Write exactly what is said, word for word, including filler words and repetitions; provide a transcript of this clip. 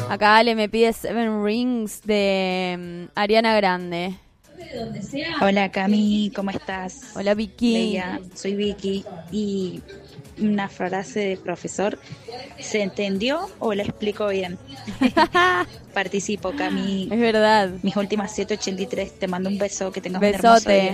Acá Ale me pide Seven Rings de um, Ariana Grande. Hola Cami, ¿cómo estás? Hola Vicky. Bella, soy Vicky y una frase de profesor, ¿se entendió o la explico bien? Participo, Cami. Es verdad. Mis últimas siete ochenta y tres, te mando un beso, que tengas un hermoso Besote. día.